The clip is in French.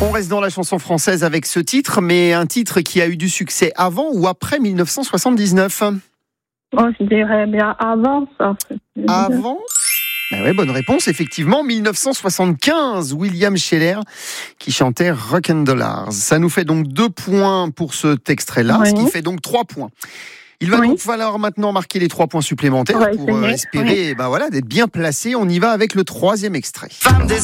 On reste dans la chanson française avec ce titre, mais un titre qui a eu du succès avant ou après 1979 ? Je dirais bien avant ça. Avant ? Ouais, bonne réponse, effectivement, 1975, William Scheller qui chantait Rock'n'Dollars. Ça nous fait donc 2 points pour cet extrait-là, ce qui fait donc 3 points. Il va donc falloir maintenant marquer les 3 points supplémentaires pour espérer d'être bien placé. On y va avec le 3e extrait.